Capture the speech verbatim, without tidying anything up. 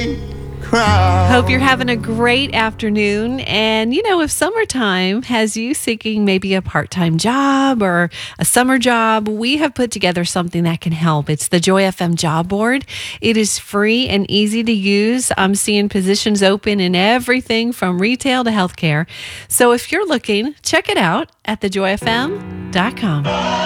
Hope you're having a great afternoon. And, you know, if summertime has you seeking maybe a part-time job or a summer job, we have put together something that can help. It's the Joy F M Job Board. It is free and easy to use. I'm seeing positions open in everything from retail to healthcare. So if you're looking, check it out at the joy f m dot com.